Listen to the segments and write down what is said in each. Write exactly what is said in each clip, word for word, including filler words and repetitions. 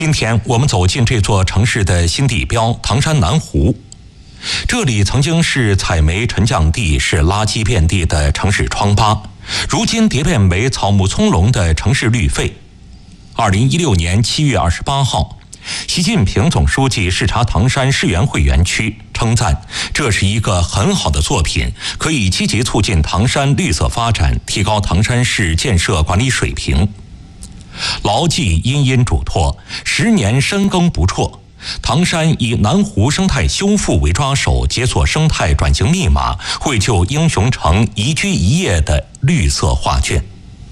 今天我们走进这座城市的新地标唐山南湖，这里曾经是采煤沉降地，是垃圾遍地的城市疮疤，如今蝶变为草木葱茏的城市绿肺。二零一六年七月二十八号，习近平总书记视察唐山世园会园区，称赞这是一个很好的作品，可以积极促进唐山绿色发展，提高唐山市建设管理水平。牢记殷殷嘱托，十年深耕不辍。唐山以南湖生态修复为抓手，解锁生态转型密码，绘就英雄城宜居宜业的绿色画卷。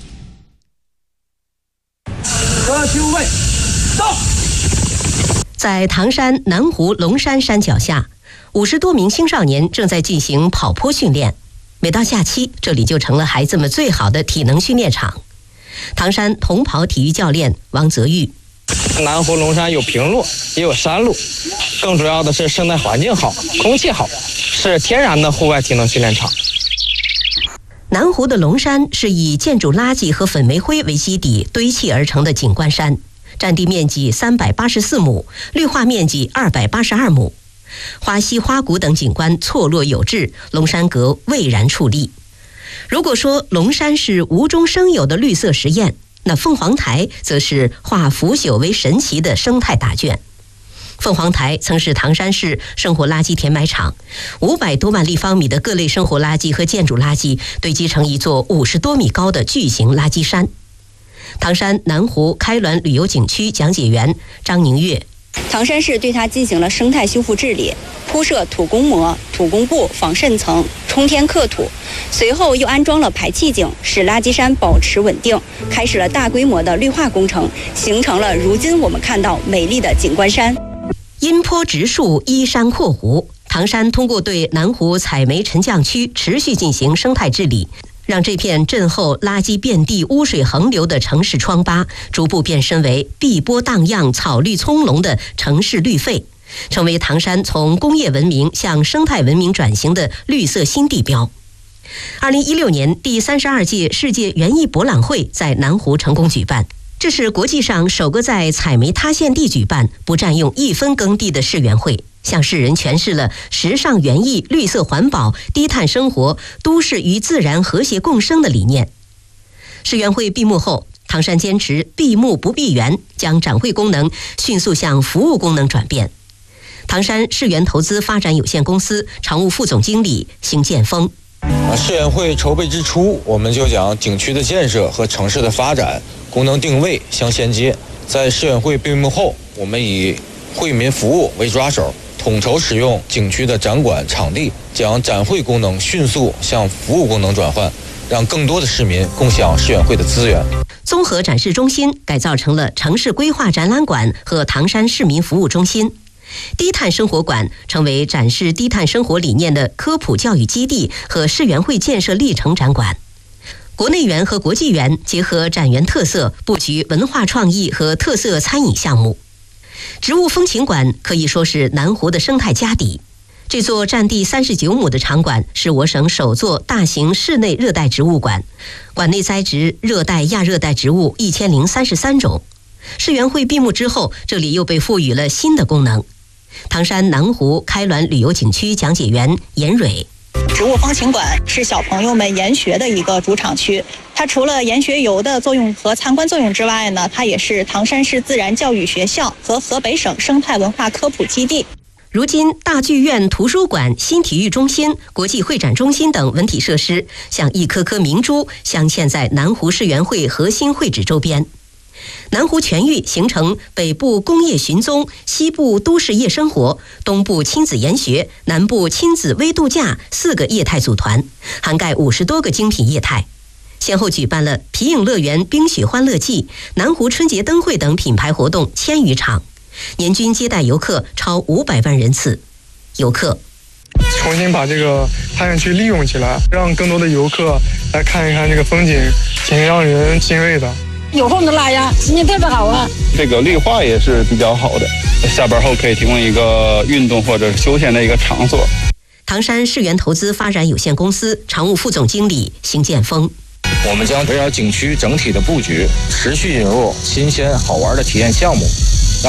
各就位，到。 在唐山南湖龙山山脚下，五十多名青少年正在进行跑坡训练。每到假期，这里就成了孩子们最好的体能训练场。唐山同跑体育教练王泽玉： 南湖龙山有平路，也有山路，更主要的是生态环境好，空气好，是天然的户外体能训练场。 南湖的龙山是以建筑垃圾和粉煤灰为基底堆砌而成的景观山，占地面积三百八十四亩，绿化面积二百八十二亩，花溪花谷等景观错落有致，龙山阁蔚然矗立。如果说龙山是无中生有的绿色实验，那凤凰台则是化腐朽为神奇的生态答卷。凤凰台曾是唐山市生活垃圾填埋场，五百多万立方米的各类生活垃圾和建筑垃圾堆积成一座五十多米高的巨型垃圾山。唐山南湖开滦旅游景区讲解员张宁月： 唐山市对它进行了生态修复治理，铺设土工膜、土工布、防渗层、冲天刻土，随后又安装了排气井，使垃圾山保持稳定，开始了大规模的绿化工程，形成了如今我们看到美丽的景观山。 因坡植树，依山扩湖，唐山通过对南湖采煤沉降区持续进行生态治理，让这片震后垃圾遍地、污水横流的城市疮疤逐步变身为碧波荡漾、草绿葱茏的城市绿肺，成为唐山从工业文明向生态文明转型的绿色新地标。二零一六年第三十二届世界园艺博览会在南湖成功举办，这是国际上首个在采煤塌陷地举办、不占用一分耕地的世园会，向世人诠释了时尚园艺、绿色环保、低碳生活、都市与自然和谐共生的理念。世园会闭幕后，唐山坚持闭幕不闭园，将展会功能迅速向服务功能转变。唐山世园投资发展有限公司常务副总经理邢建峰： 世园会筹备之初，我们就将景区的建设和城市的发展功能定位相衔接。在世园会闭幕后，我们以惠民服务为抓手，统筹使用景区的展馆场地，将展会功能迅速向服务功能转换，让更多的市民共享世园会的资源。 综合展示中心改造成了城市规划展览馆和唐山市民服务中心。低碳生活馆成为展示低碳生活理念的科普教育基地和世园会建设历程展馆。国内园和国际园结合展园特色，布局文化创意和特色餐饮项目。植物风情馆可以说是南湖的生态家底。这座占地三十九亩的场馆是我省首座大型室内热带植物馆，馆内栽植热带、亚热带植物一千零三十三种。世园会闭幕之后，这里又被赋予了新的功能。唐山南湖开滦旅游景区讲解员严蕊： 植物风情馆是小朋友们研学的一个主场区，它除了研学游的作用和参观作用之外呢，它也是唐山市自然教育学校和河北省生态文化科普基地。 如今，大剧院、图书馆、新体育中心、国际会展中心等文体设施像一颗颗明珠镶嵌在南湖世园会核心会址周边。南湖全域形成北部工业寻踪、西部都市夜生活、东部亲子研学、南部亲子微度假四个业态组团，涵盖五十多个精品业态。先后举办了皮影乐园冰雪欢乐季、南湖春节灯会等品牌活动千余场，年均接待游客超五百万人次。游客重新把这个探险区利用起来，让更多的游客来看一看这个风景，挺让人欣慰的。 有空就来呀，心情特别好啊。 这个绿化也是比较好的，下班后可以提供一个运动或者休闲的一个场所。 唐山世园投资发展有限公司常务副总经理邢建峰： 我们将围绕景区整体的布局，持续引入新鲜好玩的体验项目，